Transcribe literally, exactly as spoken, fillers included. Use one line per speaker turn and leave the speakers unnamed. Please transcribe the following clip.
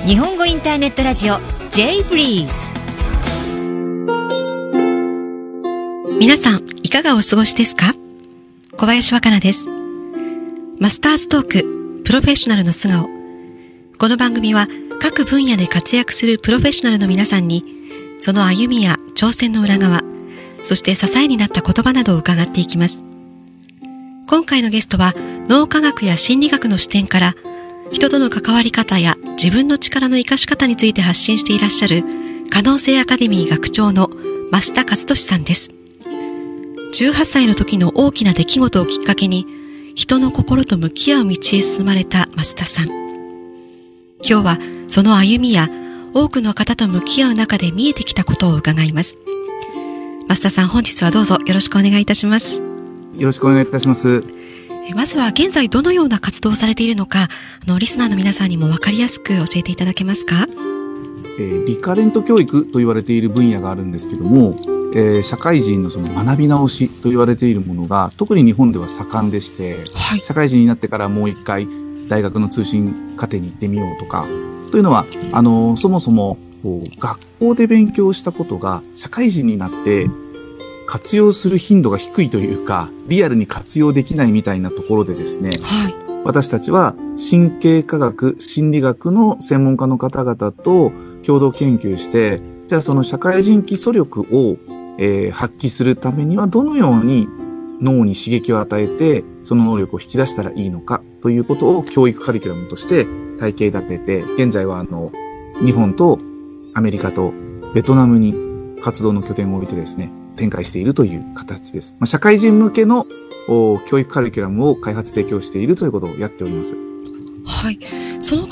日本語インターネットラジオ J ブリーズ。
皆さんいかがお過ごしですか？小林若菜です。マスターズトークプロフェッショナルの素顔。この番組は各分野で活躍するプロフェッショナルの皆さんに、その歩みや挑戦の裏側、そして支えになった言葉などを伺っていきます。今回のゲストは脳科学や心理学の視点から人との関わり方や自分の力の生かし方について発信していらっしゃる可能性アカデミー学長の増田和俊さんです。じゅうはっさいの時の大きな出来事をきっかけに人の心と向き合う道へ進まれた増田さん。今日はその歩みや多くの方と向き合う中で見えてきたことを伺います。増田さん、本日はどうぞよろしくお願いいたします。
よろしくお願いいたします。
えまずは現在どのような活動をされているのか、あのリスナーの皆さんにも分かりやすく教えていただけますか？
えー、リカレント教育と言われている分野があるんですけども、えー、社会人のその学び直しと言われているものが特に日本では盛んでして、はい、社会人になってからもう一回大学の通信課程に行ってみようとか、というのは、あの、そもそもこう学校で勉強したことが社会人になって活用する頻度が低いというか、リアルに活用できないみたいなところでですね、はい、私たちは神経科学、心理学の専門家の方々と共同研究して、じゃあその社会人基礎力を、えー、発揮するためにはどのように脳に刺激を与えて、その能力を引き出したらいいのかということを教育カリキュラムとして体系立てて、現在はあの、日本とアメリカとベトナムに活動の拠点を置いてですね、展開しているという形です。まあ、社会人向けの教育カリキュラムを開発提供しているということをやっております。
はい。その